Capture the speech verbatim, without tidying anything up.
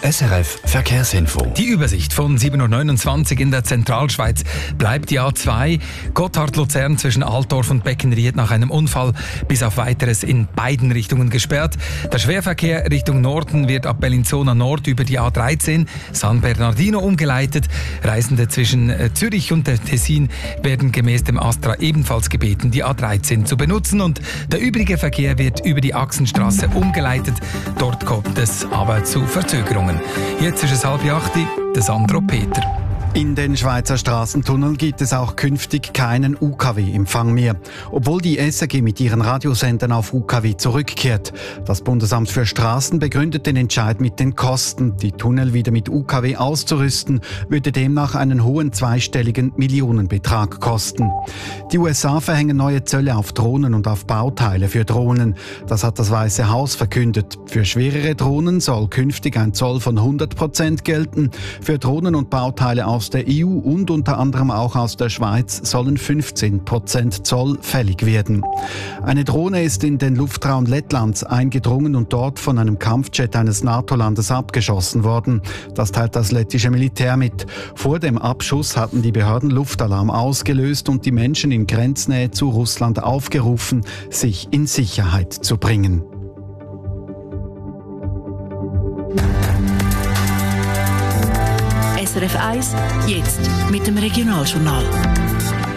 S R F Verkehrsinfo. Die Übersicht von sieben Uhr neunundzwanzig in der Zentralschweiz bleibt die A zwei. Gotthard-Luzern zwischen Altdorf und Beckenried nach einem Unfall bis auf Weiteres in beiden Richtungen gesperrt. Der Schwerverkehr Richtung Norden wird ab Bellinzona Nord über die A dreizehn San Bernardino umgeleitet. Reisende zwischen Zürich und der Tessin werden gemäß dem Astra ebenfalls gebeten, die A dreizehn zu benutzen. Und der übrige Verkehr wird über die Achsenstraße umgeleitet. Dort kommt es aber zu Verzögerungen. Jetzt ist es halb acht, der Sandro Peter. In den Schweizer Strassentunneln gibt es auch künftig keinen U K W-Empfang mehr, obwohl die S R G mit ihren Radiosendern auf U K W zurückkehrt. Das Bundesamt für Straßen begründet den Entscheid mit den Kosten. Die Tunnel wieder mit U K W auszurüsten, würde demnach einen hohen zweistelligen Millionenbetrag kosten. Die U S A verhängen neue Zölle auf Drohnen und auf Bauteile für Drohnen. Das hat das Weiße Haus verkündet. Für schwerere Drohnen soll künftig ein Zoll von hundert Prozent gelten. Für Drohnen und Bauteile aus der E U und unter anderem auch aus der Schweiz sollen fünfzehn Prozent Zoll fällig werden. Eine Drohne ist in den Luftraum Lettlands eingedrungen und dort von einem Kampfjet eines NATO-Landes abgeschossen worden. Das teilt das lettische Militär mit. Vor dem Abschuss hatten die Behörden Luftalarm ausgelöst und die Menschen in Grenznähe zu Russland aufgerufen, sich in Sicherheit zu bringen. S R F eins, jetzt mit dem Regionaljournal.